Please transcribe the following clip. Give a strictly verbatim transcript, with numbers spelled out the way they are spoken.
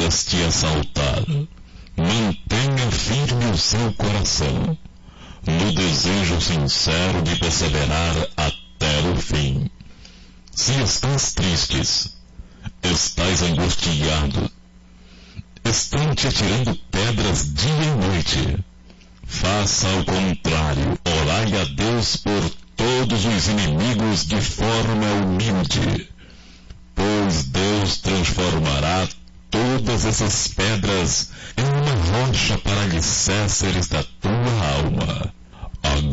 tentas te assaltar, mantenha firme o seu coração, no desejo sincero de perseverar até o fim. Se estás tristes, estás angustiado, estão te atirando pedras dia e noite, faça ao contrário, orai a Deus por todos os inimigos de forma humilde, pois Deus transformará todas essas pedras em uma rocha para alicerces da tua alma. Agora